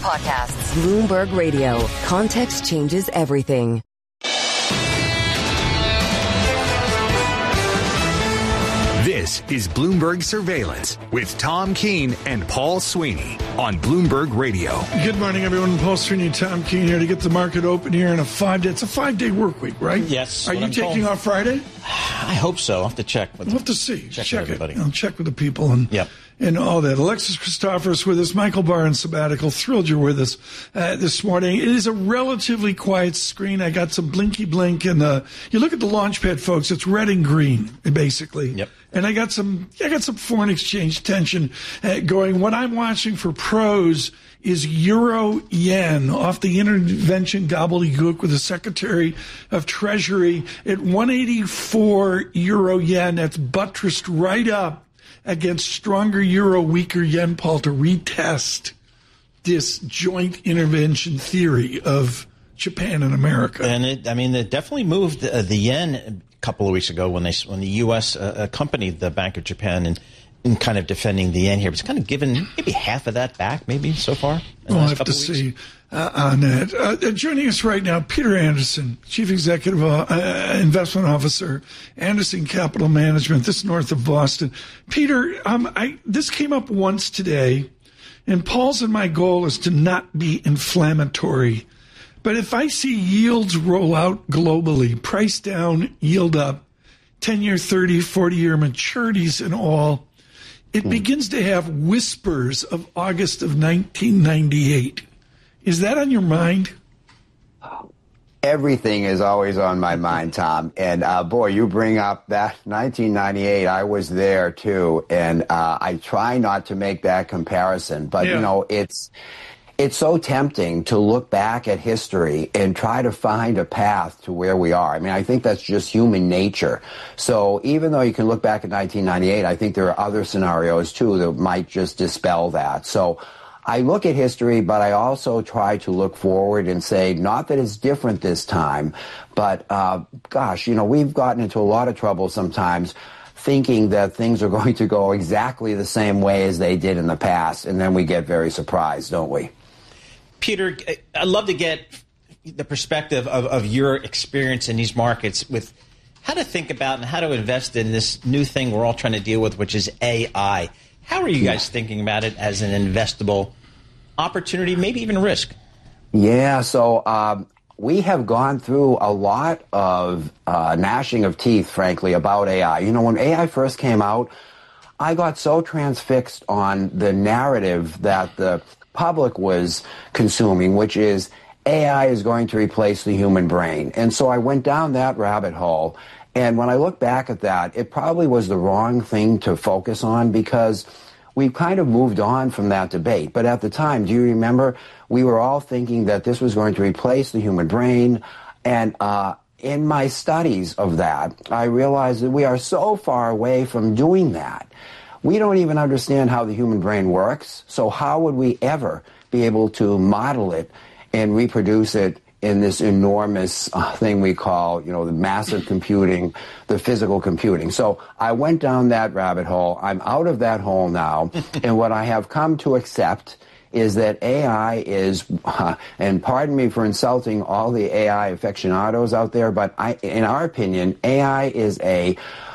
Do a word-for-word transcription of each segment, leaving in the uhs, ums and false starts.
podcasts. Bloomberg Radio. Context changes everything. This is Bloomberg Surveillance with Tom Keene and Paul Sweeney on Bloomberg Radio. Good morning, everyone. Paul Sweeney, Tom Keene here to get the market open here in a five-day. It's a five-day work week, right? Yes. Are you I'm taking told. off Friday? I hope so. I'll have to check. With We'll have to see. Check, check with everybody. it. I'll check with the people and Yep. and all that. Alexis Christoforous with us. Michael Barr on sabbatical. Thrilled you're with us uh, this morning. It is a relatively quiet screen. I got some blinky blink, and uh, you look at the Launchpad, folks. It's red and green, basically. Yep. And I got some. I got some foreign exchange tension uh, going. What I'm watching for pros is euro yen off the intervention gobbledygook with the Secretary of Treasury at one eighty-four euro yen. That's buttressed right up against stronger euro, weaker yen, Paul, to retest this joint intervention theory of Japan and America. And it, I mean, it definitely moved uh, the yen a couple of weeks ago when they when the U S uh, accompanied the Bank of Japan in, in kind of defending the yen here. It's kind of given maybe half of that back, maybe so far. We'll have to see uh, on that. Uh, joining us right now, Peter Anderson, Chief Executive uh, uh, Investment Officer, Anderson Capital Management. This is north of Boston. Peter, um, I, this came up once today, and Paul's and my goal is to not be inflammatory. But if I see yields roll out globally, price down, yield up, ten-year, thirty, forty-year maturities and all, it mm. begins to have whispers of August of nineteen ninety-eight. Is that on your mind? Everything is always on my mind, Tom. And, uh, boy, you bring up that nineteen ninety-eight. I was there, too. And uh, I try not to make that comparison. But, yeah. you know, it's... It's so tempting to look back at history and try to find a path to where we are. I mean, I think that's just human nature. So even though you can look back at nineteen ninety-eight, I think there are other scenarios, too, that might just dispel that. So I look at history, but I also try to look forward and say, not that it's different this time, but, uh, gosh, you know, we've gotten into a lot of trouble sometimes thinking that things are going to go exactly the same way as they did in the past, and then we get very surprised, don't we? Peter, I'd love to get the perspective of, of your experience in these markets with how to think about and how to invest in this new thing we're all trying to deal with, which is A I. How are you guys thinking about it as an investable opportunity, maybe even risk? Yeah, so um, we have gone through a lot of uh, gnashing of teeth, frankly, about A I. You know, when A I first came out, I got so transfixed on the narrative that the public was consuming, which is A I is going to replace the human brain. And so I went down that rabbit hole. And when I look back at that, it probably was the wrong thing to focus on because we've kind of moved on from that debate. But at the time, do you remember, we were all thinking that this was going to replace the human brain. And uh, in my studies of that, I realized that we are so far away from doing that. We don't even understand how the human brain works, so how would we ever be able to model it and reproduce it in this enormous uh, thing we call, you know, the massive computing, the physical computing? So I went down that rabbit hole. I'm out of that hole now, and what I have come to accept is that A I is, uh, and pardon me for insulting all the A I aficionados out there, but I, in our opinion, A I is a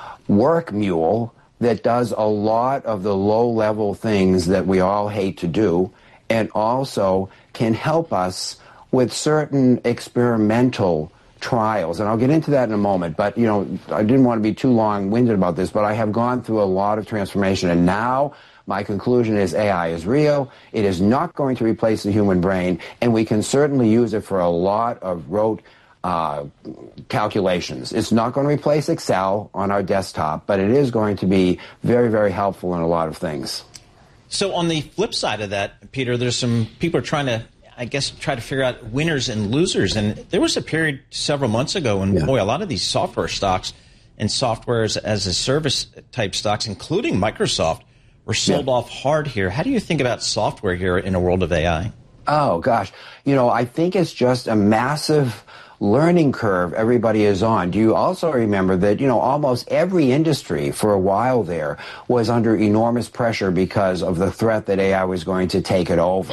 work mule that does a lot of the low-level things that we all hate to do, and also can help us with certain experimental trials. And I'll get into that in a moment, but, you know, I didn't want to be too long-winded about this, but I have gone through a lot of transformation, and now my conclusion is A I is real. It is not going to replace the human brain, and we can certainly use it for a lot of rote Uh, calculations. It's not going to replace Excel on our desktop, but it is going to be very, very helpful in a lot of things. So on the flip side of that, Peter, there's some people are trying to, I guess, try to figure out winners and losers. And there was a period several months ago when, yeah. boy, a lot of these software stocks and software as, as a service type stocks, including Microsoft, were sold yeah. off hard here. How do you think about software here in a world of A I? Oh, gosh. You know, I think it's just a massive learning curve everybody is on. Do you also remember that, you know, almost every industry for a while there was under enormous pressure because of the threat that A I was going to take it over?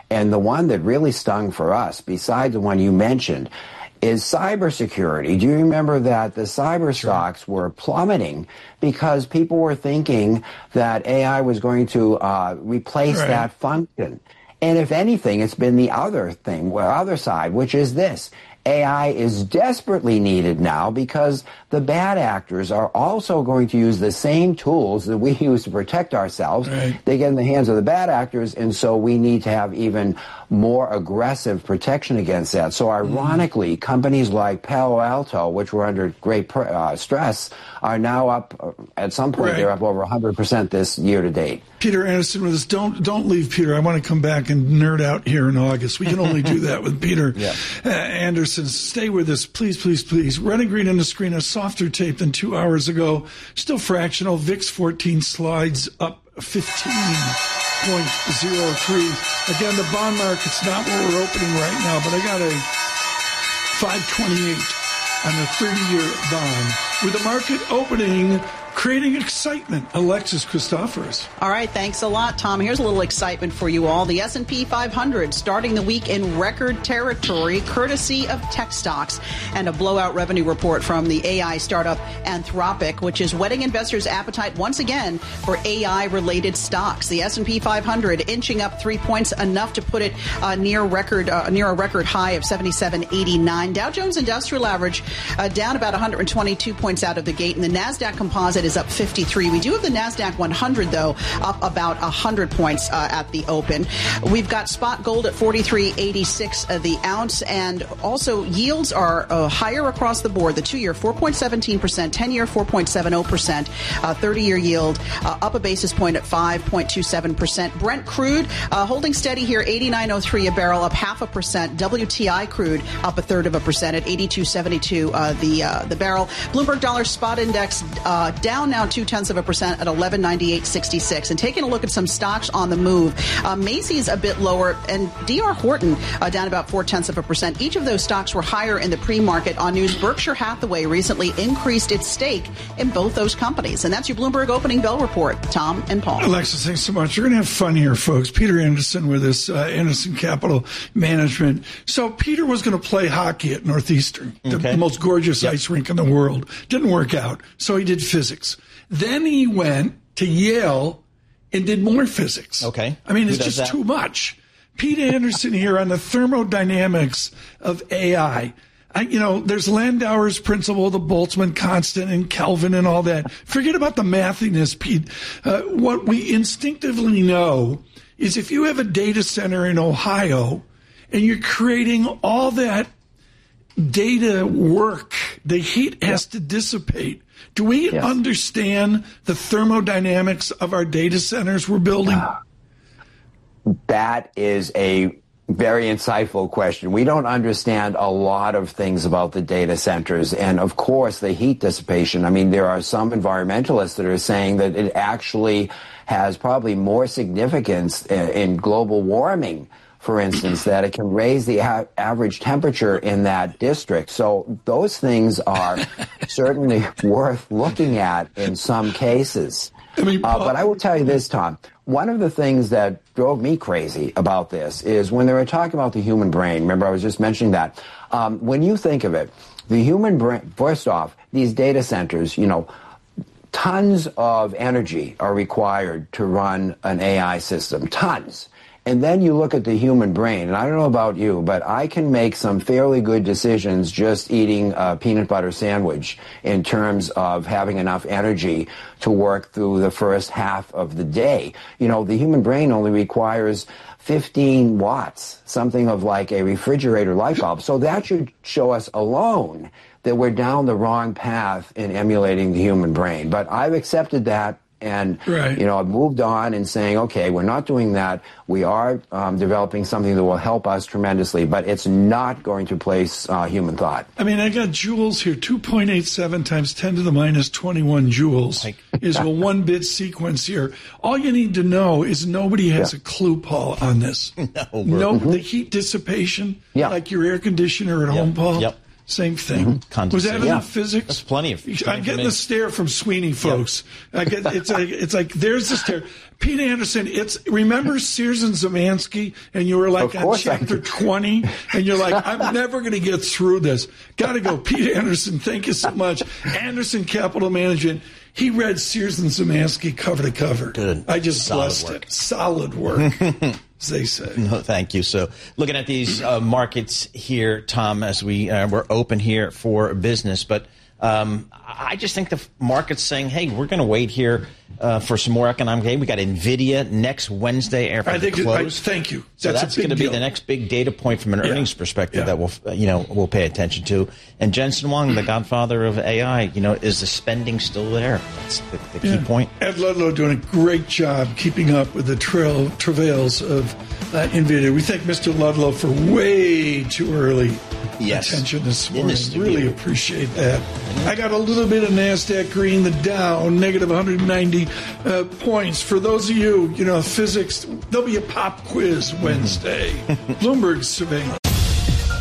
And the one that really stung for us, besides the one you mentioned, is cybersecurity. Do you remember that the cyber stocks were plummeting because people were thinking that A I was going to uh, replace right. that function? And if anything, it's been the other thing, the other side, which is this. A I is desperately needed now because the bad actors are also going to use the same tools that we use to protect ourselves. Right. They get in the hands of the bad actors, and so we need to have even more aggressive protection against that. So ironically, mm. companies like Palo Alto, which were under great uh, stress, are now up, uh, at some point, right. they're up over one hundred percent this year to date. Peter Anderson with us. Don't don't leave, Peter. I want to come back and nerd out here in August. We can only do that with Peter yeah. uh, Anderson. Stay with us, please, please, please. Red and green on the screen, a softer tape than two hours ago. Still fractional. V I X fourteen slides up fifteen point oh three. Again, the bond market's not where we're opening right now, but I got a five twenty-eight on a thirty-year bond with the market opening creating excitement. Alexis Christoforous. All right, thanks a lot, Tom. Here's a little excitement for you all. The S and P five hundred starting the week in record territory, courtesy of tech stocks, and a blowout revenue report from the A I startup Anthropic, which is whetting investors' appetite once again for A I-related stocks. The S and P five hundred inching up three points, enough to put it uh, near record uh, near a record high of seventy-seven eighty-nine. Dow Jones Industrial Average uh, down about one hundred twenty-two points out of the gate, and the NASDAQ Composite is up fifty-three. We do have the NASDAQ one hundred, though, up about one hundred points uh, at the open. We've got spot gold at forty-three eighty-six uh, the ounce, and also yields are uh, higher across the board. The two-year, four point one seven percent, ten-year, four point seven zero percent, uh, thirty-year yield uh, up a basis point at five point two seven percent. Brent crude uh, holding steady here, eighty-nine oh three a barrel, up half a percent. W T I crude up a third of a percent at eighty-two seventy-two uh, the uh, the barrel. Bloomberg Dollar Spot Index uh, down now two tenths of a percent at eleven ninety-eight sixty-six. And taking a look at some stocks on the move, uh, Macy's a bit lower, and D R Horton uh, down about four tenths of a percent. Each of those stocks were higher in the pre-market. On news, Berkshire Hathaway recently increased its stake in both those companies. And that's your Bloomberg Opening Bell Report. Tom and Paul. Alexis, thanks so much. We're going to have fun here, folks. Peter Anderson with us, uh, Anderson Capital Management. So Peter was going to play hockey at Northeastern, the, okay. the most gorgeous yep. ice rink in the world. Didn't work out, so he did physics. Then he went to Yale and did more physics. Okay. I mean, Who it's just that? too much. Pete Anderson here on the thermodynamics of A I. I, you know, there's Landauer's principle, the Boltzmann constant, and Kelvin and all that. Forget about the mathiness, Pete. Uh, what we instinctively know is if you have a data center in Ohio and you're creating all that data work, the heat has to dissipate. Do we yes. understand the thermodynamics of our data centers we're building? That is a very insightful question. We don't understand a lot of things about the data centers. And of course, the heat dissipation. I mean, there are some environmentalists that are saying that it actually has probably more significance in global warming, for instance, that it can raise the a- average temperature in that district. So those things are certainly worth looking at in some cases. I mean, uh, but I will tell you this, Tom. One of the things that drove me crazy about this is when they were talking about the human brain. Remember, I was just mentioning that. Um, when you think of it, the human brain, first off, these data centers, you know, tons of energy are required to run an A I system, tons. And then you look at the human brain, and I don't know about you, but I can make some fairly good decisions just eating a peanut butter sandwich in terms of having enough energy to work through the first half of the day. You know, the human brain only requires fifteen watts, something of like a refrigerator light bulb. So that should show us alone that we're down the wrong path in emulating the human brain. But I've accepted that. And, right. you know, I've moved on and saying, okay, we're not doing that. We are um, developing something that will help us tremendously, but it's not going to replace uh, human thought. I mean, I got joules here. two point eight seven times ten to the minus twenty-one joules is a one-bit sequence here. All you need to know is nobody has yeah. a clue, Paul, on this. No, no mm-hmm. The heat dissipation, yeah. like your air conditioner at yep. home, Paul. Yep. Same thing. Mm-hmm. Was that yeah. in physics? That's plenty of. I'm getting the stare from Sweeney, folks. Yep. I get, it's like it's like there's the stare. Pete Anderson. It's remember Sears and Zemansky, and you were like on chapter twenty, and you're like, I'm never going to get through this. Got to go, Pete Anderson. Thank you so much, Anderson Capital Management. He read Sears and Zemansky cover to cover. Good. I just Solid blessed work. it. Solid work. As they say. No, thank you. So, looking at these uh, markets here, Tom, as we uh, we're open here for business, but um, I just think the market's saying, "Hey, we're going to wait here uh, for some more economic data." We got Nvidia next Wednesday after I the think close. I, thank you. So that's, that's going to be the next big data point from an yeah. earnings perspective yeah. that we'll, uh, you know, we'll pay attention to. And Jensen Huang, the godfather of A I, you know, is the spending still there? That's the, the yeah. key point. Ed Ludlow doing a great job keeping up with the trail travails of uh, Nvidia. We thank Mister Ludlow for way too early yes. attention this In morning. the studio. Really appreciate that. I got a little bit of NASDAQ green, the Dow negative one hundred ninety uh, points. For those of you, you know, physics, there'll be a pop quiz Wednesday. Bloomberg surveillance.